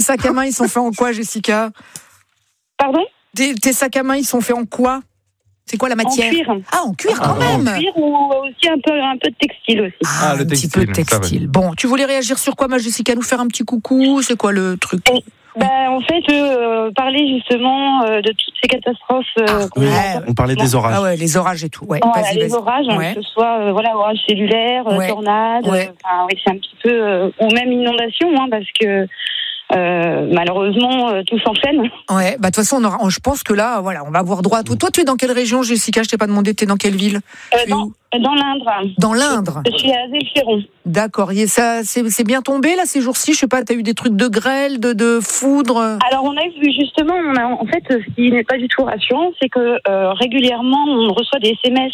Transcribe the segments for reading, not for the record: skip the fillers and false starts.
sacs à main, ils sont faits en quoi, Jessica ? Pardon ? Tes sacs à main, ils sont faits en quoi ? C'est quoi la matière ? En cuir. Ah, en cuir quand même. En cuir ou aussi un peu de textile aussi. Ah, le un petit textile, peu de textile. Bon, tu voulais réagir sur quoi, ma Jessica ? Nous faire un petit coucou ? C'est quoi le truc ? En fait, parler justement de toutes ces catastrophes. On parlait des orages. Ah ouais, les orages et tout. Ouais, Voilà, les orages, que ce soit orages cellulaires, tornades, c'est un petit peu, ou même inondations, parce que malheureusement tout s'enchaîne. Ouais, de toute façon, je pense que là, voilà, on va avoir droit à tout. Toi, tu es dans quelle région, Jessica ? Je t'ai pas demandé. Tu es dans quelle ville ? Dans l'Indre. Dans l'Indre. Je suis à Zélphéron. D'accord. Et ça, c'est bien tombé là ces jours-ci. Je sais pas. T'as eu des trucs de grêle, de foudre ? Alors on a vu justement, en fait, ce qui n'est pas du tout rassurant, c'est que régulièrement on reçoit des SMS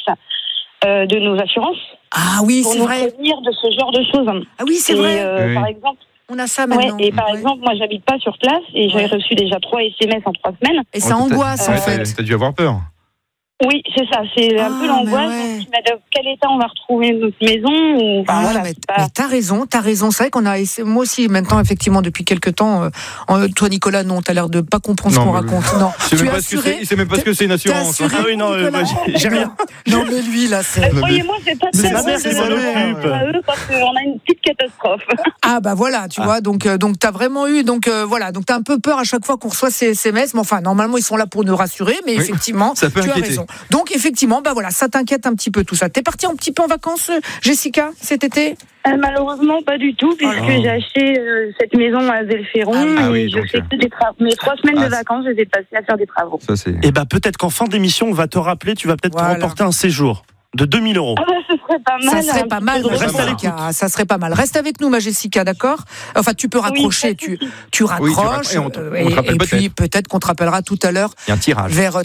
de nos assurances. Ah oui, pour c'est nous vrai. prévenir de ce genre de choses. Ah oui, c'est vrai. Par exemple. On a ça maintenant. Et par exemple, moi, j'habite pas sur place et j'ai reçu déjà 3 SMS en 3 semaines. Et ça angoisse, en fait. T'as dû avoir peur. Oui, c'est ça. C'est un peu l'angoisse. Ouais. Dans quel état on va retrouver notre maison Mais t'as raison. C'est vrai qu'on a. Moi aussi, maintenant, effectivement, depuis quelques temps. Toi, Nicolas, non, t'as l'air de pas comprendre ce qu'on raconte. Non. Il sait même pas ce que c'est une assurance. Ah oui, non, j'ai rien. Non, mais lui, là, c'est. Croyez-moi, c'est pas très ma mère qui s'en occupe. Parce qu'on a une petite catastrophe. Ah voilà, tu vois, donc t'as vraiment eu, donc t'as un peu peur à chaque fois qu'on reçoit ces SMS, mais enfin normalement ils sont là pour nous rassurer, mais effectivement, ça peut tu inquiéter. as raison. Donc effectivement, ça t'inquiète un petit peu tout ça. T'es partie un petit peu en vacances, Jessica, cet été ? Malheureusement pas du tout, puisque j'ai acheté cette maison à Zélphéron et je fais que des travaux. Mes 3 semaines de vacances, je les ai passées à faire des travaux. Ça, c'est... Et peut-être qu'en fin d'émission, on va te rappeler, tu vas peut-être te remporter un séjour de 2 000 €. Ce serait pas mal. Ça serait pas mal, Reste à l'écoute. ça serait pas mal. Reste avec nous, ma Jessica, d'accord ? Enfin, tu peux raccrocher, tu raccroches, et puis peut-être qu'on te rappellera tout à l'heure. Il y a un tirage. Vers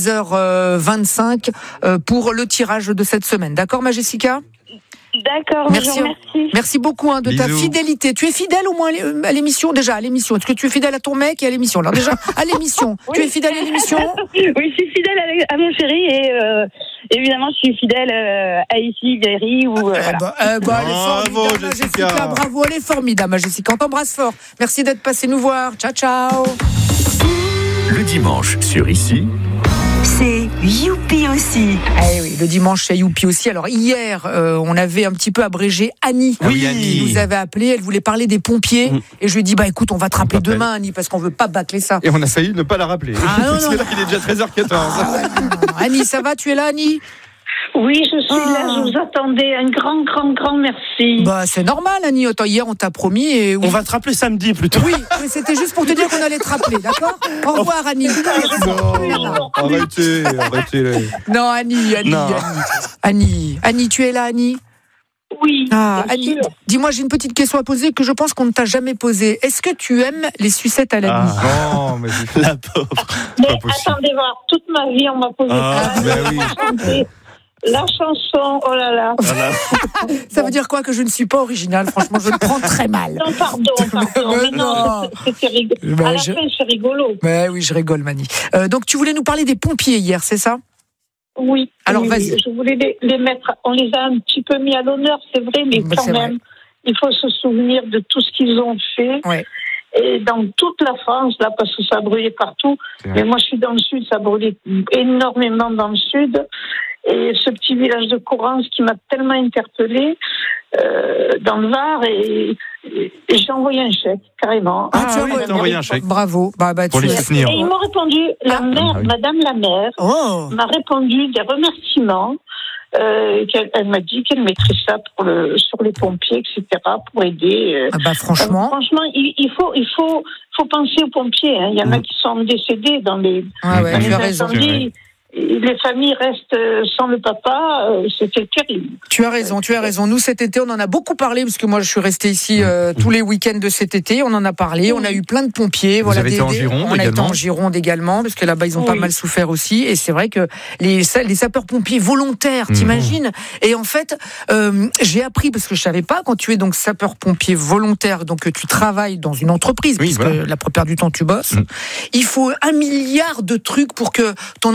13h25 pour le tirage de cette semaine. D'accord, ma Jessica ? D'accord, merci. Merci beaucoup de ta Bisous. fidélité. Tu es fidèle au moins à l'émission, déjà à l'émission. Est-ce que tu es fidèle à ton mec et à l'émission ? Alors déjà, à l'émission. Tu es fidèle à l'émission ? Oui, je suis fidèle à mon chéri et évidemment, je suis fidèle à ici, Berry. Elle est formidable, Jessica. Bravo, elle est formidable, Jessica. On t'embrasse fort. Merci d'être passé nous voir. Ciao, ciao. Le dimanche sur Ici, c'est Youpi aussi. Eh oui, le dimanche c'est Youpi aussi. Alors hier, on avait un petit peu abrégé Annie. Oui, Annie. Qui nous avait appelé, elle voulait parler des pompiers. Et je lui ai dit, écoute, on va te rappeler demain, Annie, parce qu'on veut pas bâcler ça. Et on a failli ne pas la rappeler. Parce que là, il est déjà 13h14. Non. Annie, ça va ? Tu es là, Annie ? Oui, je suis là, je vous attendais. Un grand merci. C'est normal, Annie. Hier, on t'a promis. Et on va te rappeler samedi plutôt. Oui, mais c'était juste pour te dire qu'on allait te rappeler, d'accord ? Au revoir, Annie. Non, arrêtez. Non, Annie, tu es là, Annie ? Oui. Annie, dis-moi, j'ai une petite question à poser que je pense qu'on ne t'a jamais posée. Est-ce que tu aimes les sucettes à la nuit ? Non, mais la pauvre. Mais attendez voir, toute ma vie, on m'a posé la chanson, oh là là. Ça veut dire quoi que je ne suis pas originale ? Franchement, je le prends très mal. Non, pardon. Mais non, c'était rigolo. À la fin, c'est rigolo. Mais oui, je rigole, Mani. Donc, tu voulais nous parler des pompiers hier, c'est ça ? Oui. Alors, vas-y. Je voulais les mettre, on les a un petit peu mis à l'honneur, c'est vrai, mais quand même, il faut se souvenir de tout ce qu'ils ont fait. Ouais. Et dans toute la France, là, parce que ça brûlait partout. Mais moi, je suis dans le sud, ça brûlait énormément dans le sud. Et ce petit village de Courance qui m'a tellement interpellée dans le Var, et j'ai envoyé un chèque, carrément. Tu as envoyé un chèque. Bravo. Pour les soutenir. Et ils m'ont répondu, Madame la maire m'a répondu des remerciements. Elle m'a dit qu'elle mettrait ça sur les pompiers, etc., pour aider. Franchement. Franchement, il faut penser aux pompiers. Hein. Il y en a qui sont décédés dans les incendies. Les familles restent sans le papa, c'était terrible. Tu as raison. Nous, cet été, on en a beaucoup parlé, parce que moi, je suis restée ici tous les week-ends de cet été. On en a parlé. On a eu plein de pompiers. Vous avez été en Gironde également. On a été en Gironde également, parce que là-bas, ils ont pas mal souffert aussi. Et c'est vrai que les sapeurs-pompiers volontaires, t'imagines ? Et en fait, j'ai appris, parce que je savais pas, quand tu es donc sapeur-pompier volontaire, donc tu travailles dans une entreprise, puisque la plupart du temps, tu bosses, il faut 1 milliard de trucs pour que ton employeur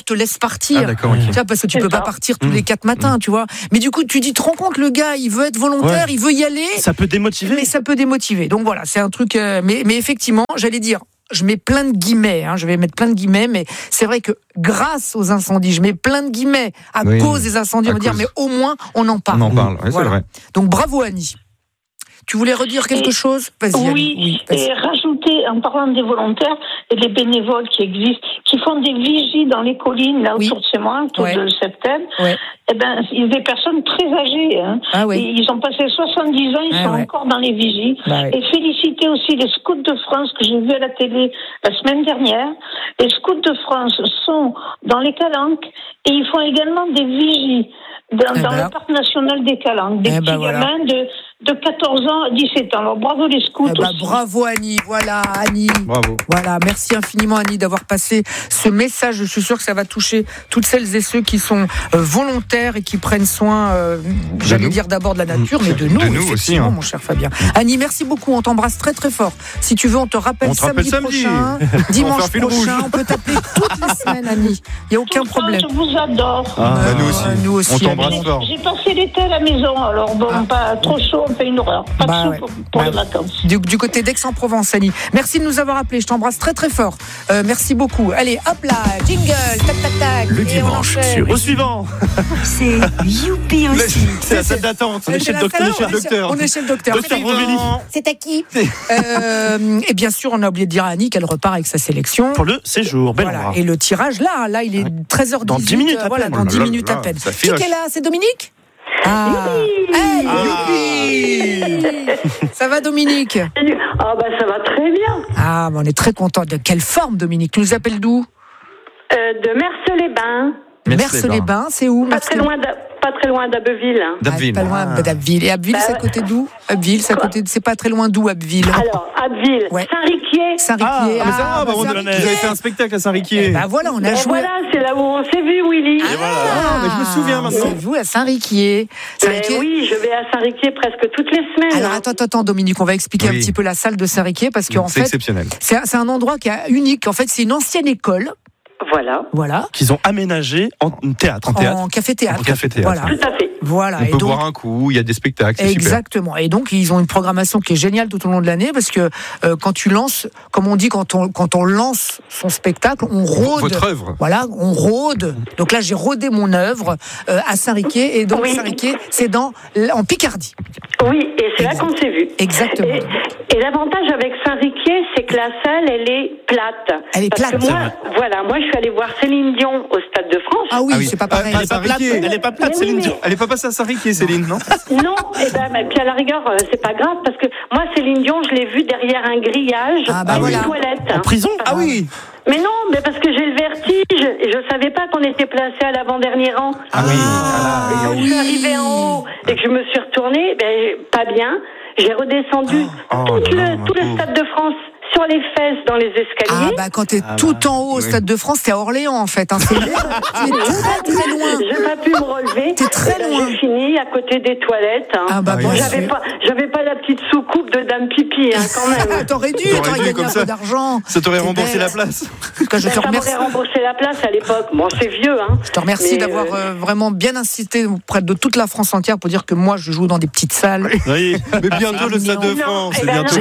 te laisse partir. Ah, d'accord, ok. Tu vois, parce que tu peux pas partir tous les 4 matins, tu vois. Mais du coup, tu te rends compte, le gars, il veut être volontaire, il veut y aller. Ça peut démotiver. Mais ça peut démotiver. Donc voilà, c'est un truc. Mais effectivement, j'allais dire. Je mets plein de guillemets, je vais mettre plein de guillemets, mais c'est vrai que grâce aux incendies, je mets plein de guillemets à cause des incendies, on va dire, mais au moins on en parle. On en parle, c'est vrai. Donc bravo Annie. Tu voulais redire quelque chose ? Vas-y, Oui, et rajouter, en parlant des volontaires et des bénévoles qui existent, qui font des vigies dans les collines, là autour de chez moi, autour de Septembre, eh ben, il y a des personnes très âgées. Et ils ont passé 70 ans, ils sont encore dans les vigies. Et féliciter aussi les scouts de France que j'ai vus à la télé la semaine dernière. Les scouts de France sont dans les Calanques et ils font également des vigies dans le parc national des Calanques. Des petits gamins de 14 ans à 17 ans. Alors bravo les scouts aussi. Bravo Annie, voilà Annie. Bravo. Voilà, merci infiniment Annie d'avoir passé ce message. Je suis sûre que ça va toucher toutes celles et ceux qui sont volontaires et qui prennent soin, j'allais dire d'abord de la nature, mais de nous effectivement, mon cher Fabien. Annie, merci beaucoup, on t'embrasse très très fort. Si tu veux, on te rappelle samedi prochain, dimanche prochain, on peut t'appeler toutes les semaines Annie. Il n'y a aucun problème. Je vous adore. Nous aussi. On t'embrasse fort. J'ai passé l'été à la maison, alors pas trop chaud, on fait une horreur. Pas de chaud pour les vacances. Du côté d'Aix-en-Provence, Annie. Merci de nous avoir appelés, je t'embrasse très très fort. Merci beaucoup. Allez, hop là, jingle, tac tac tac. Le dimanche sur Au suivant. C'est Youpi aussi. C'est la salle d'attente. On est chez le docteur. On est chez le docteur. Docteur Rovelli. C'est à qui et bien sûr, on a oublié de dire à Annie qu'elle repart avec sa sélection. Pour le séjour, voilà. Et le tirage, là, il est 13h18. Dans 10 minutes à peine. Dans 10 minutes à peine. Qui est là ? C'est Dominique ? Youpi. Ça va Dominique ? Ça va très bien. On est très content. De quelle forme Dominique ? Tu nous appelles d'où ? De Merce-les-Bains. Merce-les-Bains, c'est où ? Pas très loin d'Abbeville. Pas loin d'Abbeville. Et Abbeville, c'est à côté d'où ? Abbeville, c'est pas très loin d'où Abbeville ? Alors, Abbeville, Saint-Riquier. Saint-Riquier. Vous avez fait un spectacle à Saint-Riquier. Voilà, on a joué. Voilà, c'est là où on s'est vu, Willy. Mais je me souviens maintenant. C'est vous à Saint-Riquier. Oui, je vais à Saint-Riquier presque toutes les semaines. Alors attends, Dominique, on va expliquer un petit peu la salle de Saint-Riquier parce qu'en fait, c'est exceptionnel. C'est un endroit qui est unique. En fait, c'est une ancienne école. Voilà. Qu'ils ont aménagé en théâtre. En café-théâtre. Voilà. Tout à fait. Voilà. On peut boire un coup, il y a des spectacles, c'est exactement. super. Et donc, ils ont une programmation qui est géniale tout au long de l'année parce que quand tu lances, comme on dit, quand on lance son spectacle, on rôde. Votre œuvre. Voilà, on rôde. Donc là, j'ai rodé mon œuvre à Saint-Riquier. Et donc, Saint-Riquier, c'est en Picardie. Oui, et c'est là qu'on s'est vu. Exactement. Et l'avantage avec Saint-Riquier, c'est que la salle, elle est plate. Elle est plate. Moi, je suis allée voir Céline Dion au Stade de France. Ah oui, c'est pas pareil. Elle est pas plate, Céline Dion. Elle est pas passée à Saint-Riquier, Céline, non ? Non, puis à la rigueur, c'est pas grave, parce que moi, Céline Dion, je l'ai vue derrière un grillage dans une toilette. En prison ? Ah oui. Mais non, parce que j'ai le vertige et je savais pas qu'on était placé à l'avant-dernier rang. Ah oui. Quand je suis arrivée en haut et que je me suis retournée, pas bien, j'ai redescendu tout le Stade de France sur les fesses dans les escaliers. Quand t'es tout en haut au Stade de France, t'es à Orléans en fait. C'est très très loin. J'ai pas pu me relever. T'es très loin. J'ai fini à côté des toilettes. J'avais pas la petite soucoupe de dame pipi quand même. T'aurais dû gagner un peu d'argent. Ça t'aurait remboursé la place. Ça m'aurait remboursé la place à l'époque. Bon, c'est vieux. Je te remercie d'avoir vraiment bien insisté auprès de toute la France entière pour dire que moi je joue dans des petites salles. Oui, mais bientôt le Stade de France.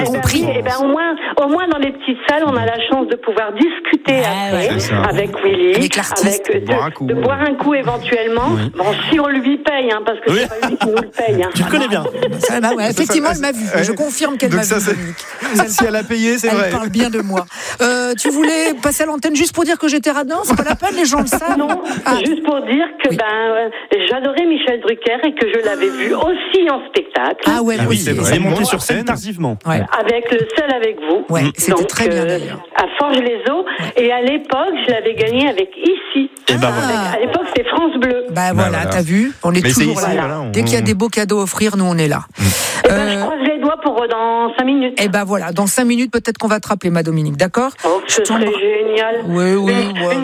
Au moins dans les petites salles, on a la chance de pouvoir discuter avec Willy, avec l'artiste, de boire un coup éventuellement. Oui. Bon, si on lui paye, parce que c'est pas lui qui nous le paye. Tu le connais bien. Effectivement, elle m'a vu. Je confirme qu'elle m'a vu. Si elle a payé, c'est vrai. Elle parle bien de moi. Tu voulais passer à l'antenne juste pour dire que j'étais radin ? C'est pas la peine, les gens le savent. Non, juste pour dire que j'adorais Michel Drucker et que je l'avais vu aussi en spectacle. Elle est montée sur scène tardivement. Avec le Seul avec vous. Ouais, c'était très bien d'ailleurs. À Forges-les-Eaux. Et à l'époque, je l'avais gagné avec Ici. À l'époque, c'était France Bleu. Voilà, t'as vu ? On est toujours là. Dès qu'il y a des beaux cadeaux à offrir, nous on est là. Je croise les doigts pour dans 5 minutes. Voilà, dans 5 minutes, peut-être qu'on va te rappeler, ma Dominique, d'accord ? Ce serait génial. Oui.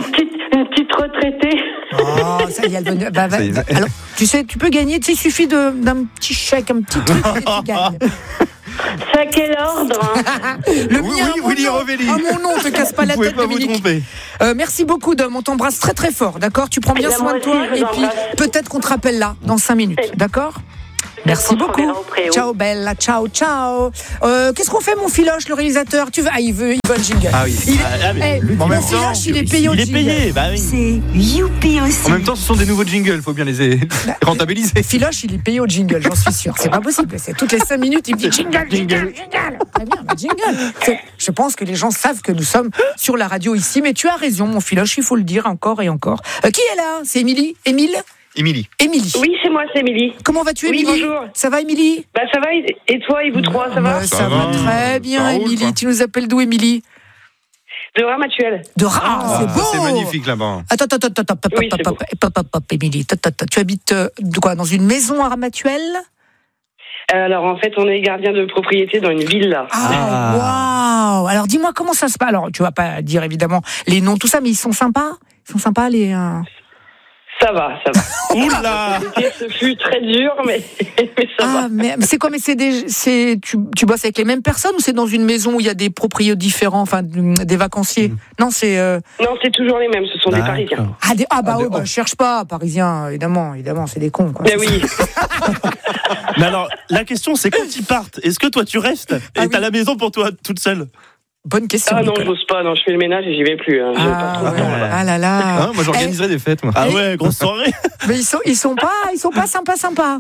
Une petite retraitée. Oh, ça y est, elle va. Alors, tu sais, tu peux gagner. Tu sais, il suffit d'un petit chèque, un petit truc, et tu gagnes. C'est à quel ordre? Le mien, Willy Rovelli. Ah, mon nom, te casse pas la tête, Vous pouvez pas Dominique. vous tromper. Merci beaucoup, Dom. On t'embrasse très très fort, d'accord? Tu prends bien bien, soin moi de toi aussi, je et vous puis embrasse. peut-être qu'on te rappelle là, dans 5 minutes, d'accord? Merci qu'on se beaucoup. reverra au préau. Ciao Bella, ciao, ciao. Qu'est-ce qu'on fait, mon Filoche, le réalisateur? Il veut un jingle. Ah oui. Mon même Filoche, il est payé au Il est jingle. payé, bah oui. C'est Youpi aussi. En même temps, ce sont des nouveaux jingles, il faut bien les rentabiliser. Filoche, il est payé au jingle, j'en suis sûr. C'est pas possible. C'est toutes les 5 minutes, il me dit jingle. Très bien, le jingle. Je pense que les gens savent que nous sommes sur la radio ici, mais tu as raison, mon Filoche, il faut le dire encore et encore. Qui est là? C'est Émilie? Émilie? Émilie. Oui, c'est moi, c'est Émilie. Comment vas-tu, Oui, Émilie? bonjour. Ça va, Émilie? Bah ça va, et toi, et vous trois, ça va? Ça va très bien, Émilie. Tu nous appelles d'où, Émilie? De Ramatuelle. De c'est beau. C'est magnifique là-bas. Attends, Oui, c'est beau. Émilie. Tu habites de quoi? Dans une maison à Ramatuelle? Alors en fait, on est gardien de propriété dans une villa. Ah, waouh! Alors dis-moi comment ça se passe. Alors tu vas pas dire évidemment les noms, tout ça, mais ils sont sympas? Ils sont sympas les. Ça va. Oula! Ce fut très dur, mais ça va. Mais c'est quoi? Mais tu bosses avec les mêmes personnes ou c'est dans une maison où il y a des propriétaires différents, enfin des vacanciers? Non, c'est. Non, c'est toujours les mêmes, ce sont des Parisiens. Cherche pas, Parisiens, évidemment, c'est des cons, quoi. Ben oui. Mais alors, la question, c'est quand ils partent, est-ce que toi tu restes et t'as la maison pour toi toute seule? Bonne question. Ah non, Nicolas. je bosse pas, non, je fais le ménage et j'y vais plus. Hein. J'ai pas trop de temps, là. Ah là là. Moi, j'organiserais des fêtes, moi. Ah ouais, grosse soirée. Mais ils sont pas sympas.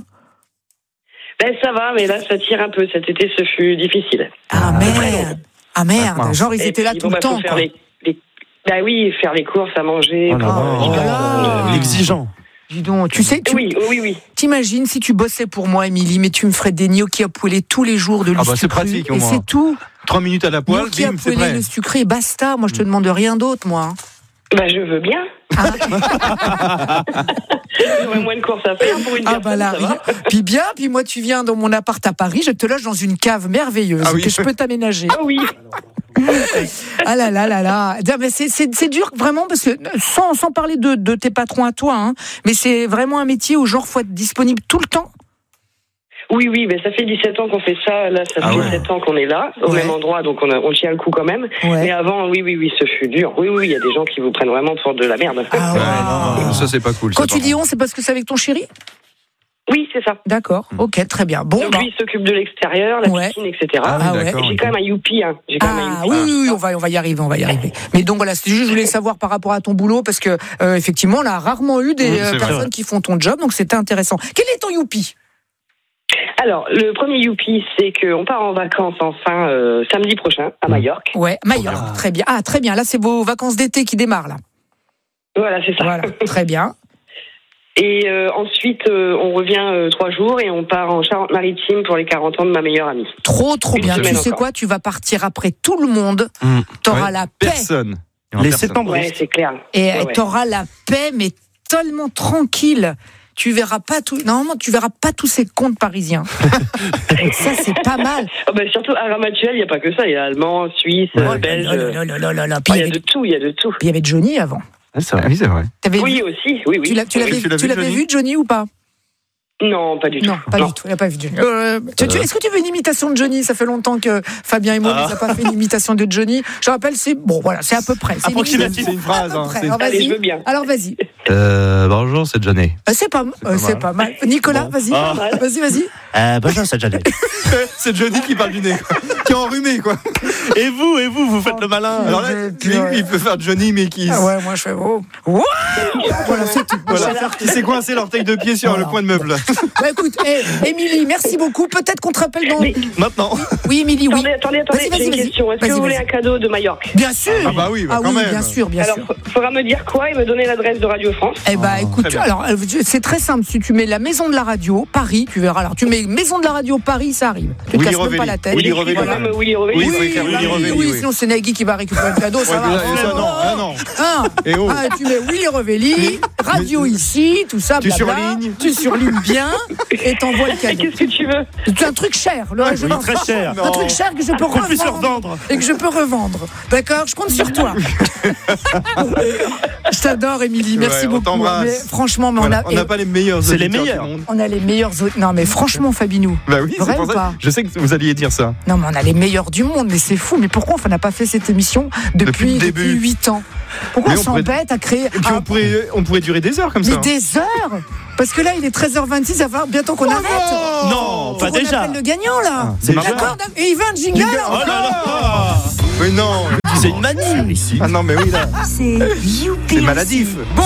Ben ça va, mais là ça tire un peu. Cet été, ce fut difficile. Ah merde. Genre ils étaient là tout le temps, faut faire quoi. Bah oui, faire les courses, à manger. Exigeant. Dis donc, tu sais, Oui. T'imagines si tu bossais pour moi, Émilie, mais tu me ferais des gnocchis à poêler tous les jours de l'huile c'est pratique, au et moins. c'est tout. 3 minutes à la poêle, Gnocchis à bim, c'est poêler, prêt. le sucré, et basta. Moi, je te demande rien d'autre, moi. Bah je veux bien. J'aurais moins de courses à faire pour une personne, là, ça va. puis moi, tu viens dans mon appart à Paris, je te loge dans une cave merveilleuse que je peux t'aménager. Ah oui. Ah là là là là. Mais c'est dur vraiment parce que sans parler de tes patrons à toi, hein, mais c'est vraiment un métier où genre faut être disponible tout le temps. Oui, mais ça fait 17 ans qu'on fait ça. Là, ça fait 7 ans qu'on est là, au même endroit, donc on tient le coup quand même. Ouais. Mais avant, oui, ce fut dur. Oui, il y a des gens qui vous prennent vraiment pour de la merde. Ça, c'est pas cool. Quand tu dis on, c'est parce que c'est avec ton chéri? Oui, c'est ça. D'accord, ok, très bien. Bon, donc lui, il s'occupe de l'extérieur, la piscine, etc. D'accord. Et j'ai quand même un youpi. Hein. Oui, on va y arriver. Mais donc voilà, c'était juste, je voulais savoir par rapport à ton boulot, parce que effectivement, on a rarement eu des personnes qui font ton job, donc c'était intéressant. Quel est ton youpi? Alors, le premier youpi, c'est qu'on part en vacances samedi prochain à Majorque. Ouais, Majorque, très bien. Ah, très bien, là, c'est vos vacances d'été qui démarrent, là. Voilà, c'est ça. Voilà, très bien. Et ensuite, on revient 3 jours et on part en Charente-Maritime pour les 40 ans de ma meilleure amie. Trop bien. Tu sais quoi? Tu vas partir après tout le monde. T'auras la paix. Personne. Les septembre. Ouais, c'est clair. Et t'auras la paix, mais tellement tranquille. Tu verras pas tu verras pas tous ces contes parisiens. Ça, c'est pas mal. Surtout à Ramatuelle, il n'y a pas que ça. Il y a allemand, suisse, belge. Il y a de tout. Puis il y avait Johnny avant. C'est vrai. Oui, c'est vrai. Oui, aussi. Oui. Tu l'avais vu, Johnny, ou pas? Non, pas du tout. Non, pas du tout. Il n'a pas vu Johnny. Est-ce que tu veux une imitation de Johnny? Ça fait longtemps que Fabien et moi, on n'a pas fait une imitation de Johnny. Je rappelle, c'est à peu près. Approximatif. C'est une phrase. Allez, je veux bien. Alors, vas-y. Bonjour, c'est Johnny. C'est pas mal. Nicolas, vas-y. Vas-y. Bonjour, c'est Johnny. C'est Johnny qui parle du nez, quoi. Qui est enrhumé, quoi. Et vous faites le malin. Alors là, lui, il peut faire Johnny, mais qui. Ah ouais, moi je fais. Voilà, c'est tout. Qui s'est coincé l'orteil de pied sur le coin de meuble. Écoute, Émilie, merci beaucoup. Peut-être qu'on te rappelle dans. Maintenant. Oui, Émilie, oui. Attendez, j'ai une question. Est-ce que vous voulez un cadeau de Majorque? Bien sûr. Ah bah oui, quand même. Bien sûr. Alors, il faudra me dire quoi et me donner l'adresse de Radio France. France. Eh ben, écoute, très bien. alors c'est très simple. Si tu mets la maison de la radio Paris, tu verras. Alors tu mets maison de la radio Paris, ça arrive. Tu te Willy casses même Revelli. pas la tête. Willy Revelli. Voilà, mais Willy Revelli. Oui, il faut écrire Willy Revelli. Oui, sinon c'est Nagui qui va récupérer le cadeau, ça va. Non. Hein Et oh. Ah, tu mets Willy Revelli, radio ici, tout ça, Tu blabla. surlignes. Tu surlignes bien et t'envoies le Et cadeau. qu'est-ce que tu veux? C'est un truc cher, là, je Oui, pense. très cher. Un truc cher que je peux Qu'on puisse le revendre. revendre. Et que je peux revendre. D'accord? Je compte sur toi. Je t'adore, Émilie. Merci Ouais, on beaucoup. t'embrasse. Mais franchement, mais Voilà, on et n'a pas les meilleurs C'est les auditeurs meilleurs. du monde. on a les meilleurs. Non, mais franchement, Fabinou. Bah oui, Vrai c'est pour ou ça. pas Je sais que vous alliez dire ça. Non, mais on a les meilleurs du monde. Mais c'est fou. Mais pourquoi on n'a pas fait cette émission Depuis le début. depuis 8 ans? Pourquoi Mais on on pourrait- s'embête à créer Et puis on pourrait durer des heures comme mais ça. des heures? Parce que là, il est 13h26. Ça va bientôt qu'on arrête. Non, Faut pas qu'on déjà. appelle le gagnant, là. C'est marrant. D'accord? Et il veut un jingle. Oh là là. Mais non. C'est une manie. Ici, Ah non, mais oui, là. C'est youpi C'est maladif. Bon.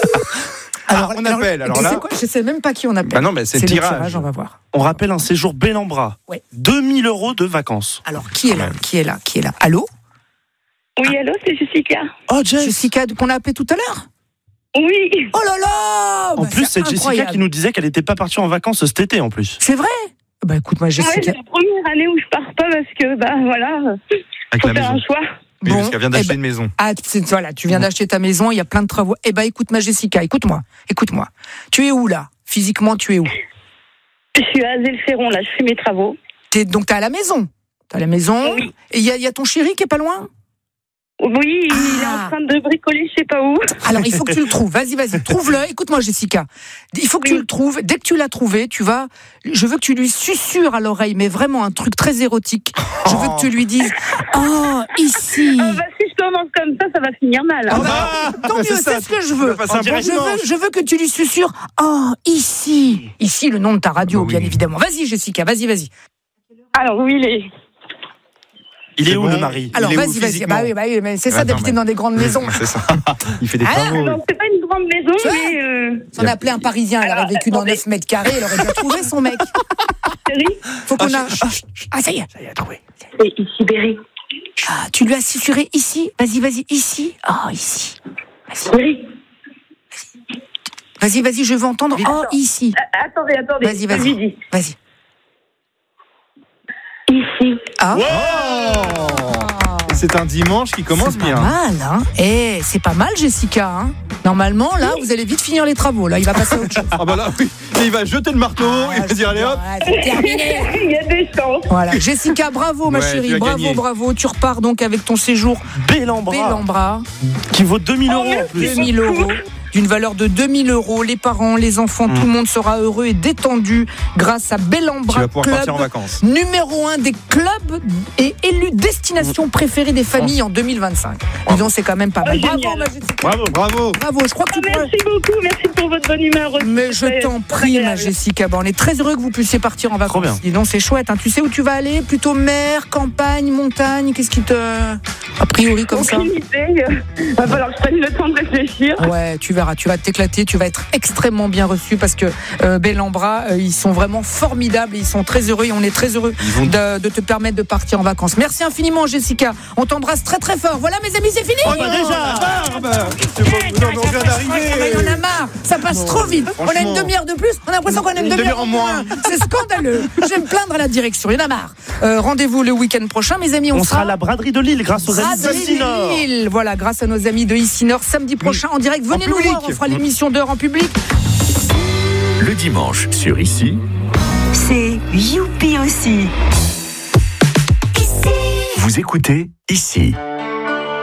on appelle, alors tu là. sais quoi, je sais même pas qui on appelle. Bah non, mais c'est le tirage. on va voir. On rappelle un séjour Bellambra. Ouais. 2000 € de vacances. Alors, qui est là? Qui est là? Qui est là? Allô? Oui, allô, c'est Jessica. Oh, Jess. Jessica, qu'on a appelé tout à l'heure? Oui. Oh là là! En Bah, plus, c'est Jessica incroyable. qui nous disait qu'elle n'était pas partie en vacances cet été en plus. C'est vrai? Bah écoute, moi, Ouais, Jessica. c'est la première année où je pars pas parce que, bah voilà, Avec faut la faire maison. un choix. Oui, Bon, parce qu'elle vient eh d'acheter ben- une maison. Ah, voilà, tu viens d'acheter ta maison, il y a plein de travaux. Eh ben, écoute, ma Jessica, écoute-moi. Tu es où, là? Physiquement, tu es où? Je suis à Azel-Ferron, là, je fais mes travaux. Donc, t'es à la maison. T'es à la maison. Oui. Et il y a ton chéri qui est pas loin? Oui, il est Ah. en train de bricoler, je sais pas où. Alors, il faut que tu le trouves. Vas-y, trouve-le. Écoute-moi, Jessica. Il faut que tu le trouves. Dès que tu l'as trouvé, je veux que tu lui susurres à l'oreille, mais vraiment un truc très érotique. Je veux que tu lui dises, oh, ici. Ah, bah, si je commence comme ça va finir mal. Ah hein. bah, tant mieux, c'est ce que je veux. passer un bon dimanche. Je veux que tu lui susurres, oh, ici. Ici, le nom de ta radio, Bah oui. bien évidemment. Vas-y, Jessica, vas-y. Alors, oui, il est. Il est C'est où bon. le mari? Alors, est où vas-y. physiquement? Bah oui, mais c'est ça Attends, d'habiter mais- dans des grandes maisons. C'est ça. Il fait des Ah, travaux. Non, c'est pas une grande maison, Tu vois mais. Si on appelait un Parisien, elle aurait vécu dans attendez. 9 mètres carrés, elle aurait déjà trouvé son mec. Chérie, Faut qu'on a. Ah, ça y est. c'est ici, Berry. Ah, tu lui as susurré ici. Vas-y, ici. Oh, ici. Berry. Vas-y, je veux entendre. Oh, ici. Attendez. Vas-y. Je lui dis. Vas-y. Ici. Ah. C'est un dimanche qui commence C'est pas bien. mal, hein. Eh, c'est pas mal, Jessica, hein. Normalement, là, vous allez vite finir les travaux. Là, il va passer à autre chose. Ah bah là, oui. Et il va jeter le marteau, il va dire allez hop. Ouais, c'est terminé. Il y a des chances. Voilà. Jessica, bravo, ma Ouais, chérie. tu as gagné. Bravo. Tu repars donc avec ton séjour Bellambra. Bellambra. Qui vaut 2000 € en merci. plus. 2000 €. D'une valeur de 2000 €. Les parents, les enfants, tout le monde sera heureux et détendu grâce à Tu Bellambra vas pouvoir partir en Club. vacances. Numéro 1 des clubs et élu destination préférée des familles en 2025. Dis donc, c'est quand même pas mal. Oh, Bravo, génial. ma Jessica. Bravo. Bravo, je crois que tu pourrais. Merci beaucoup, merci pour votre bonne humeur. Mais je t'en prie, ma Jessica. Bon, on est très heureux que vous puissiez partir en Trop bien. vacances. Dis donc, c'est chouette. Hein. Tu sais où tu vas aller? Plutôt mer, campagne, montagne? Qu'est-ce qui te. A priori, comme ça? Aucune idée. Va falloir que je prenne le temps de réfléchir. Ouais, tu verras, tu vas t'éclater, tu vas être extrêmement bien reçu parce que Bellambra, ils sont vraiment formidables, ils sont très heureux et on est très heureux de te permettre de partir en vacances. Merci infiniment, Jessica. On t'embrasse très très fort. Voilà, mes amis, c'est fini. Oh bah déjà. Non, mais on vient d'arriver. Il y en a marre, ça passe trop vite. On a une franchement. demi-heure de plus, on a l'impression qu'on a une demi-heure en moins. C'est scandaleux. Je vais me plaindre à la direction, il y en a marre. Rendez-vous le week-end prochain, mes amis. On sera à la braderie de Lille grâce aux amis Braderie d'Ici Nord. de Lille. Voilà, grâce à nos amis de Ici Nord, samedi prochain en direct. Venez nous public. voir, on fera l'émission d'heure en public. le dimanche sur Ici, C'est youpi aussi. vous écoutez Ici.